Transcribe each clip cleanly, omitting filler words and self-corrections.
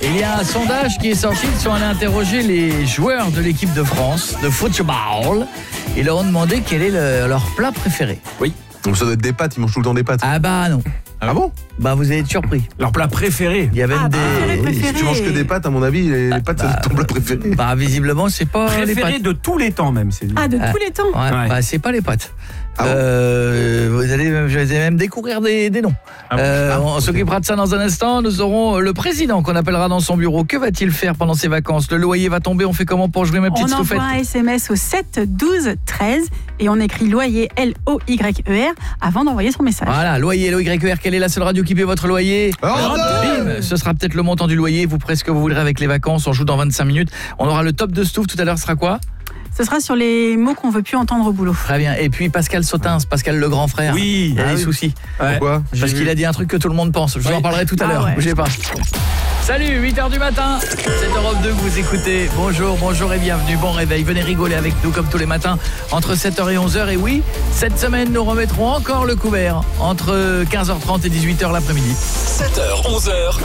Il y a un sondage qui est sorti, ils sont allés interroger les joueurs de l'équipe de France de football. Ils leur ont demandé quel est leur plat préféré. Oui. Donc ça doit être des pâtes, ils mangent tout le temps des pâtes. Ah bah non. Ah bon? Bah vous allez être surpris. Leur plat préféré. Il y a même Si tu manges que des pâtes, à mon avis, les pâtes, c'est ton plat préféré. Bah visiblement, c'est pas les Préféré pâtes. de tous les temps même. C'est... Ah, de tous les temps. Ouais, Ouais. bah c'est pas les pâtes. Ah bon Vous allez même découvrir des noms. On s'occupera de ça dans un instant. Nous aurons le président qu'on appellera dans son bureau. Que va-t-il faire pendant ses vacances? Le loyer va tomber, on fait comment pour jouer ma petite On stoufette? envoie un SMS au 7 12 13 et on écrit loyer L-O-Y-E-R avant d'envoyer son message. Voilà, loyer, L-O-Y-E-R, quelle est la seule radio qui paie votre loyer? Europe 2. Bim, ce sera peut-être le montant du loyer, vous ferez ce que vous voudrez avec les vacances, on joue dans 25 minutes. On aura le top de Stouff, tout à l'heure, ce sera quoi? Ce sera sur les mots qu'on veut plus entendre au boulot. Très bien, et puis Pascal Sautins, Pascal le grand frère. Oui. Il y a Ah des oui. soucis. Ouais. Pourquoi? Parce qu'il a dit un truc que tout le monde pense. Je vous en parlerai tout à l'heure. ouais. Bougez pas. Salut, 8h du matin. C'est Europe 2 que vous écoutez. Bonjour et bienvenue. Bon réveil. Venez rigoler avec nous comme tous les matins entre 7h et 11h. Et oui, cette semaine, nous remettrons encore le couvert entre 15h30 et 18h l'après-midi. 7h, 11h.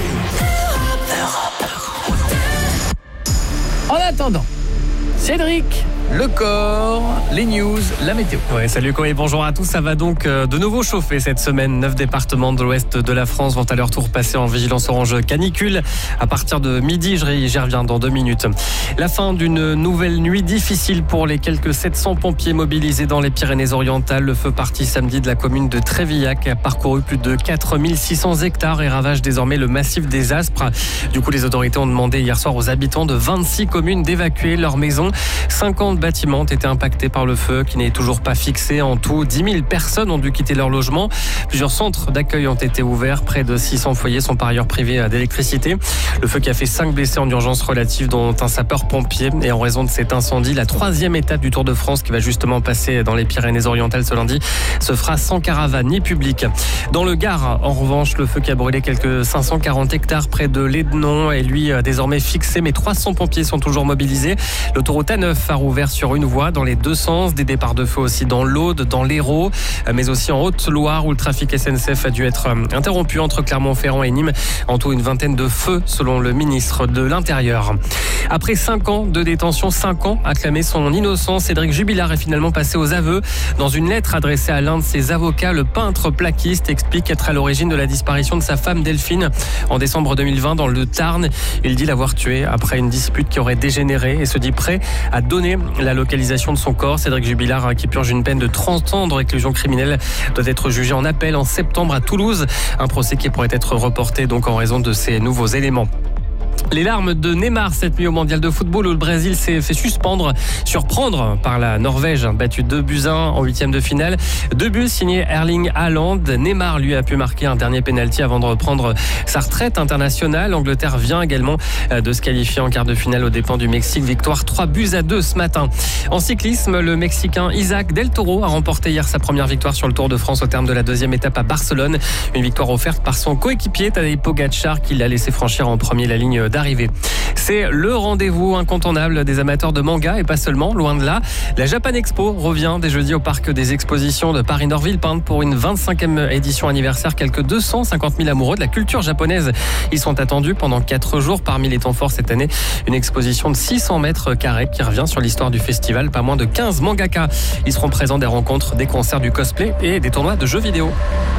En attendant, Cédric, le corps, les news, la météo. Ouais, salut Koé, bonjour à tous. Ça va donc de nouveau chauffer cette semaine. 9 départements de l'ouest de la France vont à leur tour passer en vigilance orange canicule. À partir de midi, j'y reviens dans 2 minutes. La fin d'une nouvelle nuit difficile pour les quelques 700 pompiers mobilisés dans les Pyrénées-Orientales. Le feu parti samedi de la commune de Trévillac a parcouru plus de 4600 hectares et ravage désormais le massif des Aspres. Du coup, les autorités ont demandé hier soir aux habitants de 26 communes d'évacuer leurs maisons. 50 bâtiments ont été impactés par le feu qui n'est toujours pas fixé. En tout, 10 000 personnes ont dû quitter leur logement. Plusieurs centres d'accueil ont été ouverts. Près de 600 foyers sont par ailleurs privés d'électricité. Le feu qui a fait 5 blessés en urgence relative, dont un sapeur-pompier. Et en raison de cet incendie, la 3e étape du Tour de France qui va justement passer dans les Pyrénées-Orientales ce lundi se fera sans caravane ni public. Dans le Gard, en revanche, le feu qui a brûlé quelques 540 hectares près de Lédenon est lui désormais fixé, mais 300 pompiers sont toujours mobilisés. L'autoroute A9 a rouvert sur une voie dans les 2 sens. Des départs de feu aussi dans l'Aude, dans l'Hérault, mais aussi en Haute-Loire où le trafic SNCF a dû être interrompu entre Clermont-Ferrand et Nîmes. En tout, une vingtaine de feux selon le ministre de l'Intérieur. Après 5 ans de détention, 5 ans à clamer son innocence, Cédric Jubilard est finalement passé aux aveux. Dans une lettre adressée à l'un de ses avocats, le peintre plaquiste explique être à l'origine de la disparition de sa femme Delphine en décembre 2020 dans le Tarn. Il dit l'avoir tuée après une dispute qui aurait dégénéré et se dit prêt à donner la localisation de son corps. Cédric Jubilard, qui purge une peine de 30 ans de réclusion criminelle, doit être jugé en appel en septembre à Toulouse. Un procès qui pourrait être reporté donc en raison de ces nouveaux éléments. Les larmes de Neymar cette nuit au mondial de football où le Brésil s'est fait surprendre par la Norvège, battu 2-1 en 8e de finale. 2 buts signés Erling Haaland. Neymar lui a pu marquer un dernier pénalty avant de reprendre sa retraite internationale. L'Angleterre vient également de se qualifier en quart de finale aux dépens du Mexique. Victoire 3-2 ce matin. En cyclisme, le Mexicain Isaac Del Toro a remporté hier sa première victoire sur le Tour de France au terme de la 2e étape à Barcelone. Une victoire offerte par son coéquipier Tadej Pogačar qui l'a laissé franchir en premier la ligne d'arrivée. C'est le rendez-vous incontournable des amateurs de manga et pas seulement, loin de là. La Japan Expo revient dès jeudi au parc des expositions de Paris-Nord-Villepinte pour une 25e édition anniversaire. Quelques 250 000 amoureux de la culture japonaise y sont attendus pendant 4 jours. Parmi les temps forts cette année, une exposition de 600 mètres carrés qui revient sur l'histoire du festival. Pas moins de 15 mangaka. Ils seront présents des rencontres, des concerts, du cosplay et des tournois de jeux vidéo.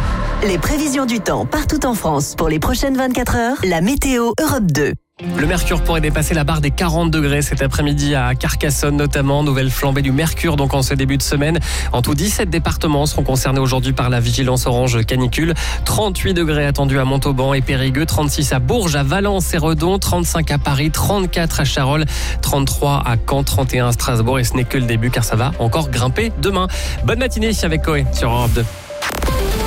Les prévisions du temps partout en France pour les prochaines 24 heures. La météo Europe 2. Le mercure pourrait dépasser la barre des 40 degrés cet après-midi à Carcassonne notamment. Nouvelle flambée du mercure donc en ce début de semaine. En tout, 17 départements seront concernés aujourd'hui par la vigilance orange canicule. 38 degrés attendus à Montauban et Périgueux, 36 à Bourges, à Valence et Redon, 35 à Paris, 34 à Charolles, 33 à Caen, 31 à Strasbourg. Et ce n'est que le début car ça va encore grimper demain. Bonne matinée avec Koé sur Europe 2.